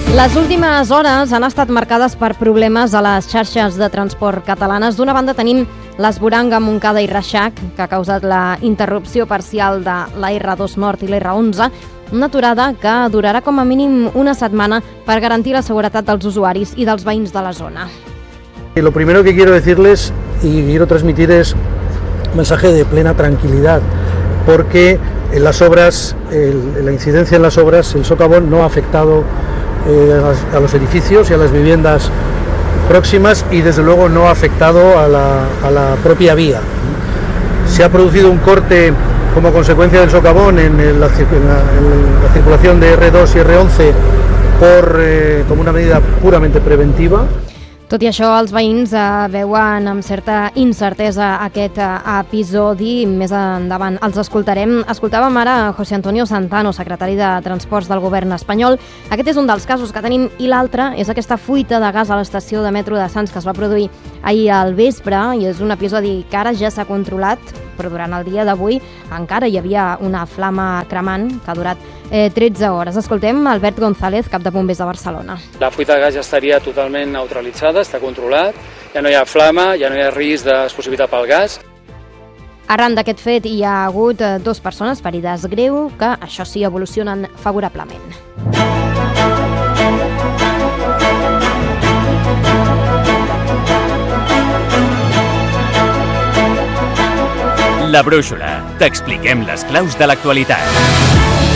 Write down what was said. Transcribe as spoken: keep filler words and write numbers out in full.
Les últimes hores han estat marcades per problemes a les xarxes de transport catalanes. D'una banda tenim l'Esboranga, Montcada i Reixac, que ha causat la interrupció parcial de la erre dos Nord i l'erre onze, una aturada que durarà com a mínim una setmana per garantir la seguretat dels usuaris i dels veïns de la zona. Lo primero que quiero decirles y quiero transmitir es un mensaje de plena tranquilidad, porque en las obras, el, la incidencia en las obras, el socavón no ha afectado eh, a, a los edificios y a las viviendas próximas y desde luego no ha afectado a la, a la propia vía. Se ha producido un corte como consecuencia del socavón en, el, en, la, en la circulación de erre dos y erre once por, eh, como una medida puramente preventiva. Tot i això, els veïns eh, veuen amb certa incertesa aquest eh, episodi. Més endavant els escoltarem. Escoltàvem ara José Antonio Santano, secretari de Transports del govern espanyol. Aquest és un dels casos que tenim i l'altre és aquesta fuita de gas a l'estació de metro de Sants que es va produir ahir al vespre i és un episodi que ara ja s'ha controlat, però durant el dia d'avui encara hi havia una flama cremant que ha durat eh, tretze hores. Escoltem Albert González, cap de bombers de Barcelona. La fuita de gas ja estaria totalment neutralitzada, està controlat, ja no hi ha flama, ja no hi ha risc d'explosivitat pel gas. Arran d'aquest fet hi ha hagut dues persones ferides greu que, això sí, evolucionen favorablement. La Brúixola. T'expliquem les claus de l'actualitat.